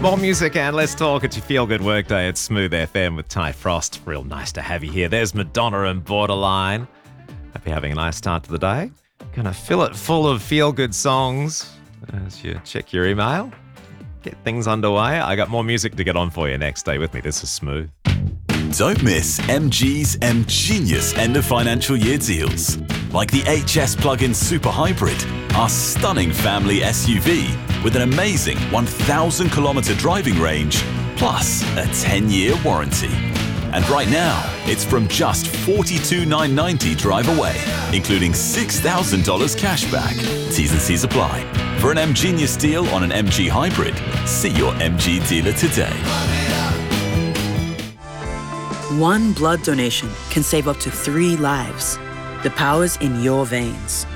More music and less talk at your Feel Good Workday at Smooth FM with Ty Frost. Real nice to have you here. There's Madonna and Borderline. Hope you're having a nice start to the day. Gonna fill it full of feel-good songs as you check your email. Get things underway. I got more music to get on for you next. Stay with me. This is Smooth. Don't miss MG's M-Genius end of financial year deals. Like the HS Plug-in Super Hybrid, our stunning family SUV with an amazing 1,000 kilometre driving range, plus a 10-year warranty. And right now, it's from just $42,990 drive away, including $6,000 cash back. T's and C's apply. For an M-Genius deal on an MG Hybrid, see your MG dealer today. One blood donation can save up to 3 lives. The power's in your veins.